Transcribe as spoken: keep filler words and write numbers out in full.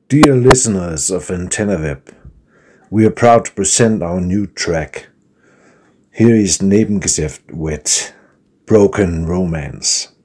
Dear listeners of AntennaWeb, we are proud to present our new track. Here is Nebengeschäft with Broken Romance.